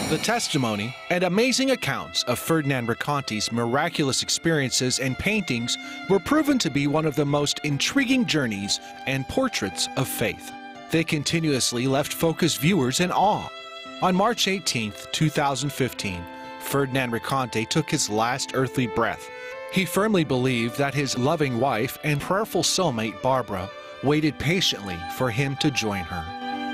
The testimony and amazing accounts of Ferdinand Raconti's miraculous experiences and paintings were proven to be one of the most intriguing journeys and portraits of faith. They continuously left focused viewers in awe. On March 18, 2015, Ferdinand Raconti took his last earthly breath. He firmly believed that his loving wife and prayerful soulmate, Barbara, waited patiently for him to join her.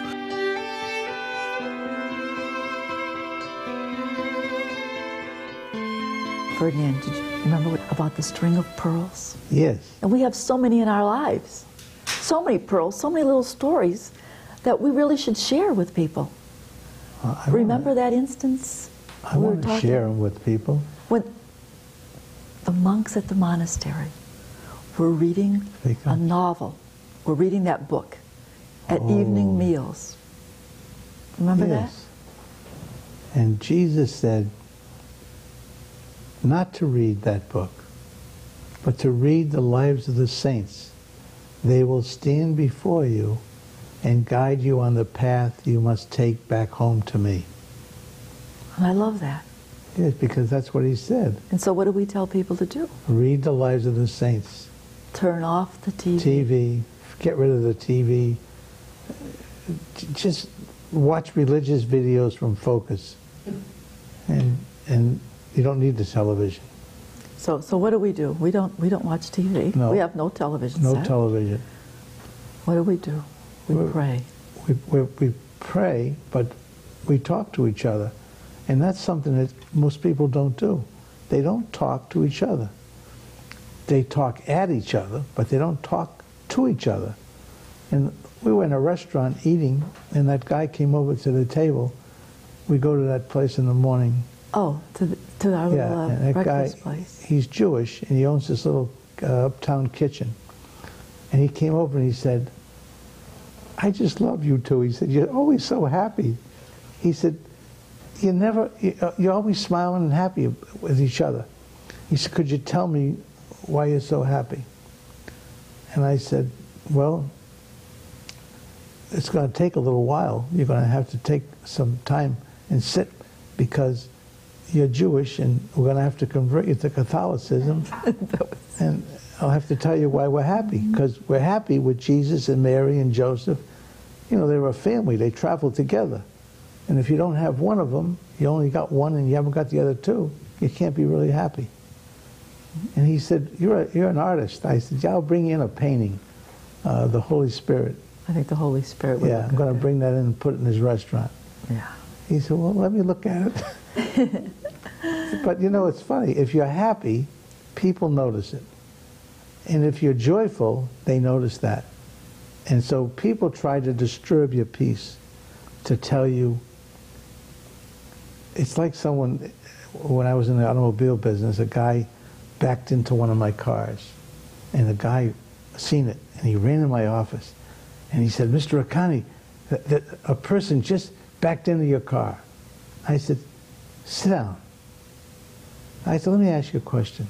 Ferdinand, did you remember about the string of pearls? Yes. And we have so many in our lives. So many pearls, so many little stories that we really should share with people. Remember that instance? I want to share them with people. When the monks at the monastery were reading a novel, were reading that book at evening meals. Remember that? And Jesus said not to read that book, but to read the lives of the saints. They will stand before you and guide you on the path you must take back home to me. And I love that. Yes, because that's what he said. And so what do we tell people to do? Read the lives of the saints. Turn off the TV. Get rid of the TV. Just watch religious videos from Focus. And you don't need the television. So what do? We don't watch TV. No. We have no television No set. television. What do? We pray. We pray, but we talk to each other. And that's something that most people don't do. They don't talk to each other. They talk at each other, but they don't talk to each other. And we were in a restaurant eating, and that guy came over to the table. We go to that place in the morning. Oh, to our little breakfast place. He's Jewish, and he owns this little uptown kitchen. And he came over and he said, "I just love you two." He said, "You're always so happy." He said, you're always smiling and happy with each other. He said, "Could you tell me why you're so happy?" And I said, "Well, it's going to take a little while. You're going to have to take some time and sit, because you're Jewish and we're going to have to convert you to Catholicism. And I'll have to tell you why we're happy, because we're happy with Jesus and Mary and Joseph. You know, they're a family. They travel together. And if you don't have one of them, you only got one and you haven't got the other two, you can't be really happy." And he said, you're an artist. I said, "Yeah, I'll bring in a painting, the Holy Spirit." I think the Holy Spirit would Yeah, I'm going to bring that in and put it in his restaurant. Yeah. He said, "Well, let me look at it." But you know, it's funny. If you're happy, people notice it. And if you're joyful, they notice that. And so people try to disturb your peace, to tell you. It's like someone, when I was in the automobile business, a guy backed into one of my cars. And the guy seen it, and he ran in my office. And he said, "Mr. Raconti, a person just backed into your car." I said, "Sit down." I said, "Let me ask you a question.